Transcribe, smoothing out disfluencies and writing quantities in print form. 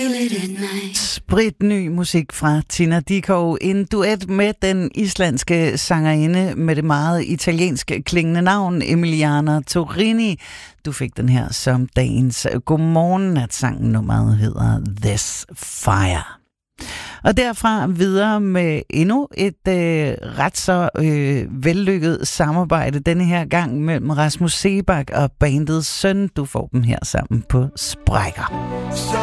Spritny musik fra Tina Dickow. En duet med den islandske sangerinde med det meget italiensk klingende navn Emiliana Torrini. Du fik den her som dagens godmorgen, at sangen nummeret hedder This Fire. Og derfra videre med endnu et ret så vellykket samarbejde denne her gang mellem Rasmus Seebach og bandets Søn. Du får dem her sammen på Sprækker.